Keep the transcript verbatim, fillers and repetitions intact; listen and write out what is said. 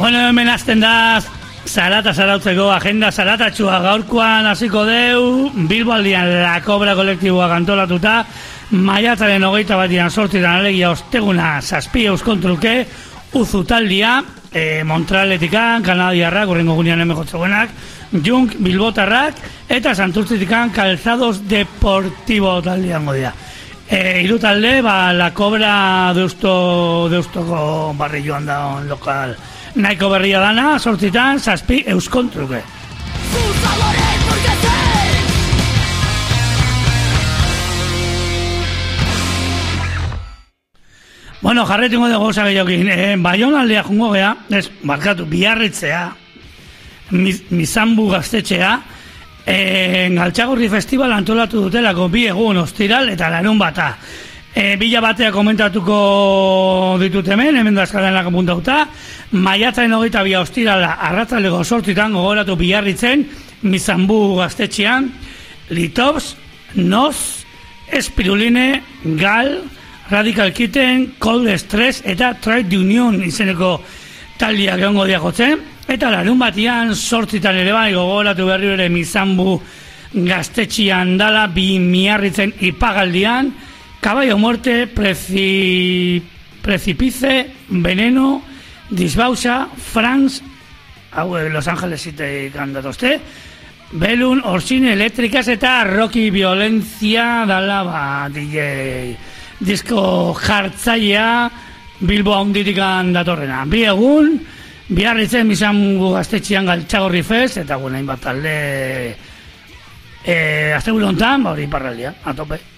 Bueno, hemen azten da zarata zarautzeko agenda zaratatxua gaurkoan hasiko deu, Bilbo aldian La Cobra kolektiboa antolatuta, maiatzaren hogeita batian sortzitan alegia osteguna zazpi euskontruke, uzutaldia, e, Montrealetikan, Kanadiarrak, urrengo gunean emejotzeguenak, Junk Bilbotarrak, eta Santurtzitikan Calzados Deportibo taldean godia. E, Iru talde, ba, La Cobra deusto, deustoko barri joan da lokal nahiko berria dana, sortzitan, zazpi euskontruke. Bueno, jarretingo dugu goza gehiokin. Eh, Baionaldea jungo gea, ez, markatu, Biarritzea, Mizanbu gaztetxea, eh, Galtxagorri Festival antolatu dutelako bi egun, ostiral eta larun bata. E, bila batea komentatuko ditut hemen, hemen dazkaren laka puntauta, maiatzaren hogeita bia ostirala arratzaleko sortzitan gogoratu Biarritzen, Mizanbu gaztetxean, Litovs, Nos, Espiruline, Gal, Radical Kitten, Cold Stress eta Trade Union izeneko taldiak egongo diakotzen, eta larun batian sortzitan ere bai gogoratu berri ere Mizanbu gaztetxean dala bi Miarritzen ipagaldian, Caballo Muerte, preci... Precipice, Veneno, Disbauxa, France, hau Los Ángeles zitek handatozte, Belun, Orsine Eléctricas eta Rocky Violencia dala ba D J disko jartzailea Bilbo handitik datorrena. Bi egun, Biarritzen Mizanbu gaztetxean Galtxagorri Fest, eta guen hainbat talde e, azte gure hontan, ba hori parraldia, a tope.